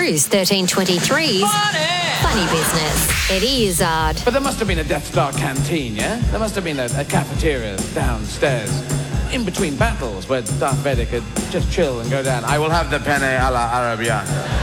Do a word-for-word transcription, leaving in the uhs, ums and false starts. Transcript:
Cruise thirteen twenty-three's Funny! Funny Business. Eddie Izzard. But there must have been a Death Star canteen, yeah? There must have been a, a cafeteria downstairs, in between battles, where Darth Vader could just chill and go down. I will have the penne alla arrabbiata.